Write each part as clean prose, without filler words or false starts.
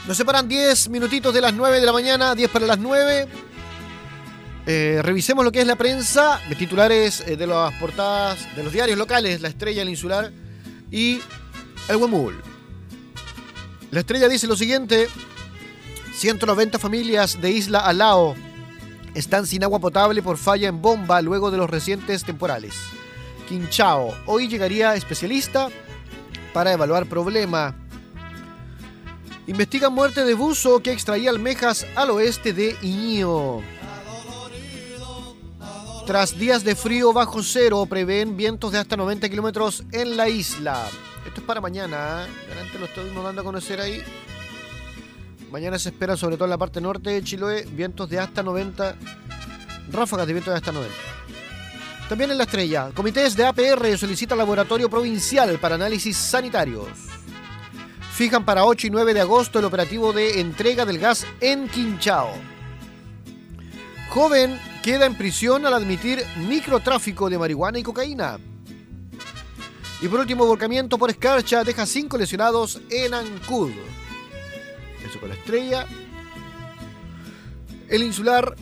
Nos separan 10 minutitos de las 9 de la mañana, 10 para las 9. Revisemos lo que es la prensa de titulares de las portadas de los diarios locales, La Estrella, El Insular y El Huemul. La Estrella dice lo siguiente: 190 familias de Isla Alao están sin agua potable por falla en bomba luego de los recientes temporales. Quinchao, hoy llegaría especialista para evaluar problema. Investigan muerte de buzo que extraía almejas al oeste de Iñío. Tras días de frío bajo cero, prevén vientos de hasta 90 kilómetros en la isla. Esto es para mañana, ¿eh? Antes lo estuvimos dando a conocer ahí. Mañana se espera, sobre todo en la parte norte de Chiloé, vientos de hasta 90, ráfagas de vientos de hasta 90. También en La Estrella, comités de APR solicitan laboratorio provincial para análisis sanitarios. Fijan para 8 y 9 de agosto el operativo de entrega del gas en Quinchao. Joven queda en prisión al admitir microtráfico de marihuana y cocaína. Y por último, volcamiento por escarcha deja 5 lesionados en Ancud. Eso con La Estrella. El Insular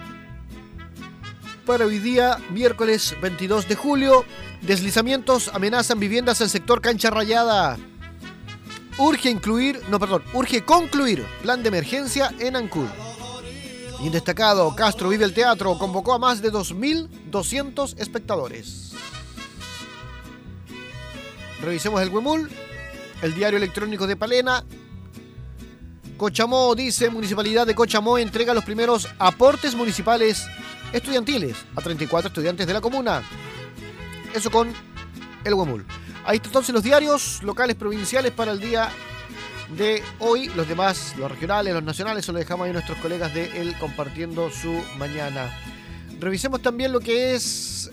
para hoy día, miércoles 22 de julio. Deslizamientos amenazan viviendas en sector Cancha Rayada. Urge concluir plan de emergencia en Ancud. Y en destacado, Castro Vive el Teatro convocó a más de 2.200 espectadores. Revisemos el Huemul, el diario electrónico de Palena. Cochamó, dice, Municipalidad de Cochamó entrega los primeros aportes municipales estudiantiles a 34 estudiantes de la comuna. Eso con el Huemul. Ahí están entonces los diarios locales provinciales para el día de hoy. Los demás, los regionales, los nacionales, se los dejamos ahí a nuestros colegas de El Compartiendo Su Mañana. Revisemos también lo que es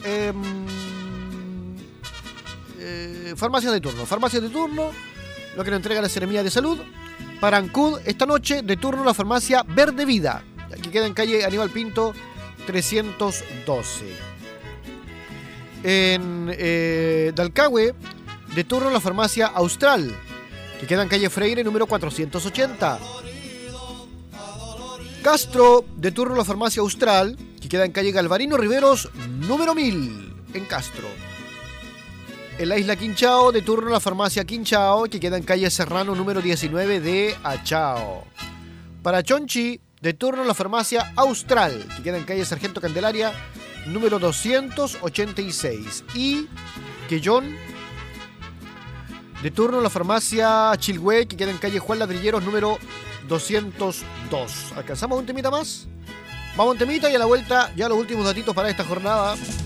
farmacias de turno. Farmacias de turno, lo que nos entrega la Seremía de Salud. Para Ancud, esta noche, de turno la farmacia Verde Vida, que queda en calle Aníbal Pinto 312. En Dalcahue, de turno la farmacia Austral, que queda en calle Freire número 480. Castro, de turno la farmacia Austral, que queda en calle Galvarino Riveros número 1000 en Castro. En la isla Quinchao, de turno la farmacia Quinchao, que queda en calle Serrano número 19 de Achao. Para Chonchi, de turno la farmacia Austral, que queda en calle Sargento Candelaria número 286. Y Quellón, de turno la farmacia Chilhue, que queda en calle Juan Ladrilleros número 202. ¿Alcanzamos un temita más? Vamos a un temita y a la vuelta ya los últimos datitos para esta jornada.